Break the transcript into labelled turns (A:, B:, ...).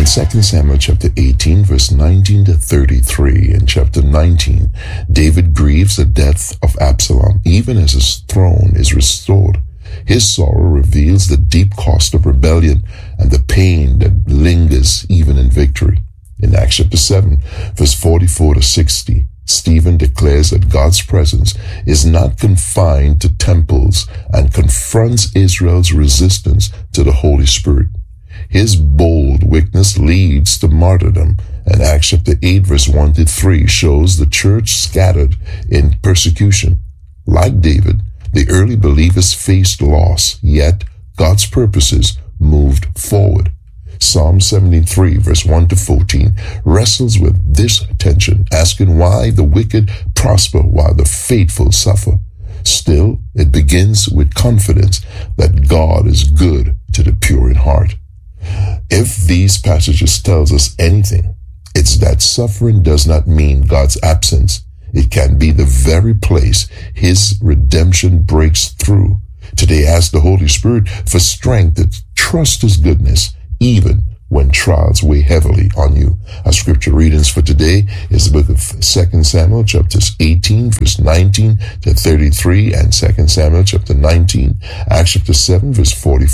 A: 2 Samuel chapter 18, verse 19 to 33. In chapter 19, David grieves the death of Absalom, even as his throne is restored. His sorrow reveals the deep cost of rebellion and the pain that lingers even in victory. In Acts chapter 7, verse 44 to 60, Stephen declares that God's presence is not confined to temples and confronts Israel's resistance to the Holy Spirit. His bold witness leads to martyrdom, and Acts chapter 8, verse 1 to 3 shows the church scattered in persecution. Like David, the early believers faced loss, yet God's purposes moved forward. Psalm 73, verse 1 to 14, wrestles with this tension, asking why the wicked prosper while the faithful suffer. Still, it begins with confidence that God is good to the pure in heart. If these passages tells us anything, it's that suffering does not mean God's absence. It can be the very place his redemption breaks through. Today, ask the Holy Spirit for strength to trust his goodness, even when trials weigh heavily on you. Our scripture readings for today is the book of 2 Samuel chapters 18, verse 19 to 33, and 2 Samuel chapter 19, Acts chapter 7, verse 44.